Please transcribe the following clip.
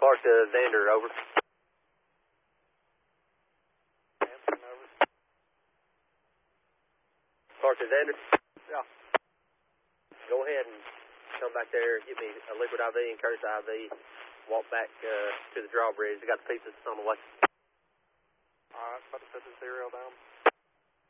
Clark to Vander, over. Hampton, over. Clark to Vander. Yeah. Go ahead and come back there, give me a liquid IV and Curtis IV. Walk back to the drawbridge. I got the pieces on the way. All right, about to set the serial down.